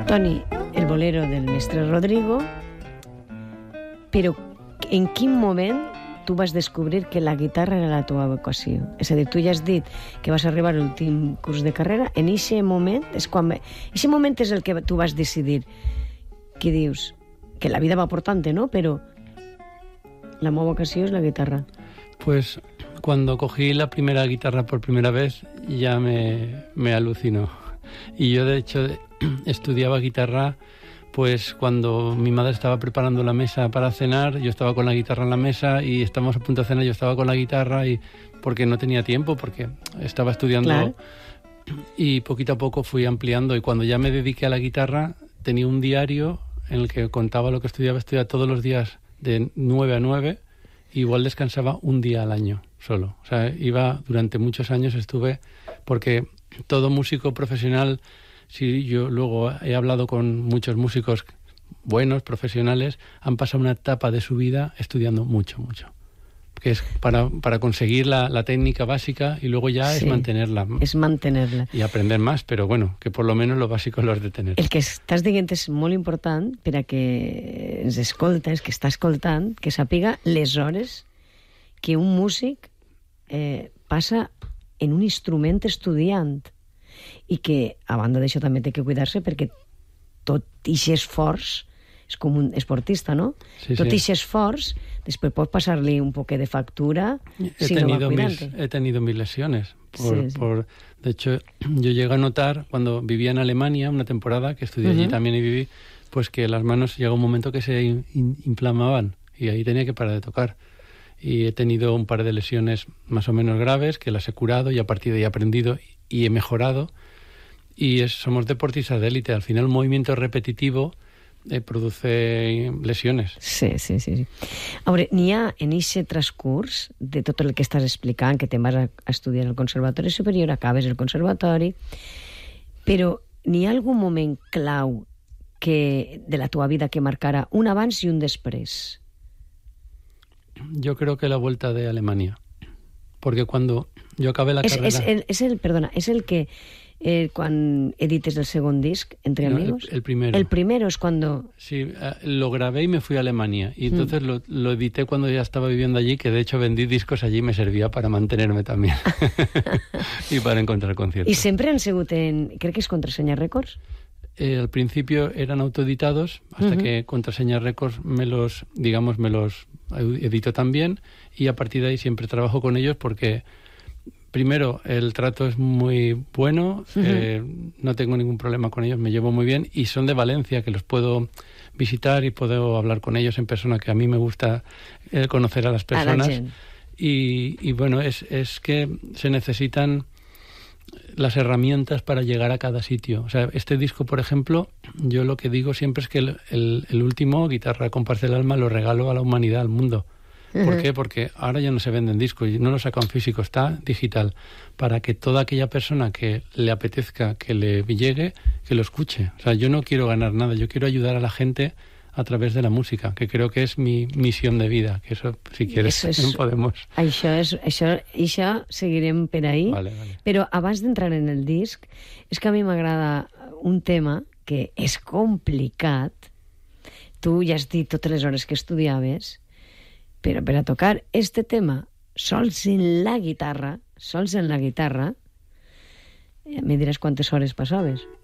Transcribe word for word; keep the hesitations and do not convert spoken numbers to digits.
Toni, el bolero del mestre Rodrigo, però en quin moment tu vas descobrir que la guitarra era la teva vocació? És a dir, tu ja has dit que vas arribar a l'últim curs de carrera, en aquest moment és quan... Aquest moment és el que tu vas decidir, que dius, que la vida va portant-te, ¿no? Però la meva vocació es la guitarra. Pues cuando cogí la primera guitarra por primera vez ya me, me alucinó. Y yo de hecho estudiaba guitarra pues cuando mi madre estaba preparando la mesa para cenar, yo estaba con la guitarra en la mesa y estábamos a punto de cenar, yo estaba con la guitarra y porque no tenía tiempo, porque estaba estudiando. Claro. Y poquito a poco fui ampliando y cuando ya me dediqué a la guitarra tenía un diario en el que contaba lo que estudiaba, estudiaba todos los días de nueve a nueve, igual descansaba un día al año solo. O sea, iba durante muchos años, estuve, porque todo músico profesional, si yo luego he hablado con muchos músicos buenos, profesionales, han pasado una etapa de su vida estudiando mucho, mucho. Que es para, para conseguir la, la técnica básica y luego ja sí, és mantenerla. És mantenerla. I aprender més, però bueno, que por lo menos lo básico lo has de tener. El que estàs dient és molt important per a que ens escolta, el que està escoltant, que sàpiga les hores que un músic eh, passa en un instrument estudiant i que, a banda d'això, també té que cuidar-se perquè tot aquest esforç és com un esportista, ¿no? Sí, tot aquest sí. esforç después pot pasarle un poco de factura he si tenido no va mis, He tenido mis lesiones. Por, sí, sí. Por, de hecho, yo llegué a notar cuando vivía en Alemania, una temporada que estudié uh-huh. allí también y viví, pues que las manos llegó un momento que se in, in, inflamaban y ahí tenía que parar de tocar. Y he tenido un par de lesiones más o menos graves que las he curado y a partir de ahí he aprendido y he mejorado. Y es, somos deportistas de élite. Al final, el movimiento repetitivo Eh, produce lesiones. Sí, sí, sí. A veure, n'hi ha en aquest transcurs de tot el que estàs explicant, que te'n vas a estudiar al Conservatori Superior, acabes el Conservatori, però n'hi ha algun moment clau que, de la tua vida que marcarà un abans i un després? Yo creo que la vuelta de Alemania. Porque cuando yo acabé la es, carrera... Es el, es el, perdona, es el que... Eh, quan edites el segon disc, Entre no, Amigos. El, el primero. El primero es cuando... Sí, lo grabé y me fui a Alemania. Y entonces mm. lo, lo edité cuando ya estaba viviendo allí, que de hecho vendí discos allí y me servía para mantenerme también. Y para encontrar conciertos. ¿Y siempre han sigut en... crec que es Contraseña Records? Eh, al principio eran autoeditados, hasta uh-huh. que Contraseña Records me los, digamos, me los editó también. Y a partir de ahí siempre trabajo con ellos porque... Primero, el trato es muy bueno, uh-huh. eh, no tengo ningún problema con ellos, me llevo muy bien y son de Valencia, que los puedo visitar y puedo hablar con ellos en persona, que a mí me gusta eh, conocer a las personas. A y, y bueno, es, es que se necesitan las herramientas para llegar a cada sitio. O sea, este disco, por ejemplo, yo lo que digo siempre es que el, el, el último, Guitarra con Parte del Alma, lo regalo a la humanidad, al mundo. ¿Por uh-huh. qué? Porque ahora ya no se venden discos, no lo sacan físico, está digital, para que toda aquella persona que le apetezca, que le llegue, que lo escuche. O sea, yo no quiero ganar nada, yo quiero ayudar a la gente a través de la música, que creo que es mi misión de vida, que eso, si quieres, eso es, podemos. Això, és, això, això seguirem per ahí, vale, vale. Però abans d'entrar en el disc, és que a mi m'agrada un tema que és complicat. Tu ja has dit totes les hores que estudiaves, però per a tocar este tema sols en la guitarra, sols en la guitarra, me diràs quantes hores passaves.